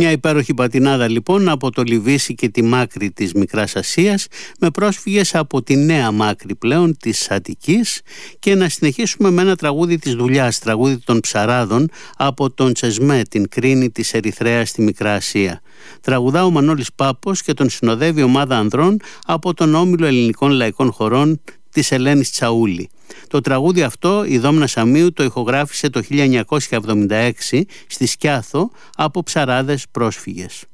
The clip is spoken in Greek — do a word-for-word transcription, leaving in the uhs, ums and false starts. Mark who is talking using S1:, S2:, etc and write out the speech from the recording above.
S1: Μια υπέροχη πατινάδα λοιπόν από το Λιβύσι και τη Μάκρη της Μικράς Ασίας, με πρόσφυγες από τη νέα Μάκρη πλέον της Αττικής, και να συνεχίσουμε με ένα τραγούδι της δουλειάς, τραγούδι των ψαράδων από τον Τσεσμέ, την Κρίνη της Ερυθρέας στη Μικρά Ασία. Τραγουδά ο Μανώλης Πάπος και τον συνοδεύει ομάδα ανδρών από τον Όμιλο Ελληνικών Λαϊκών Χορών της Ελένης Τσαούλη. Το τραγούδι αυτό η Δόμνα Σαμίου το ηχογράφησε το χίλια εννιακόσια εβδομήντα έξι στη Σκιάθο από ψαράδες πρόσφυγες.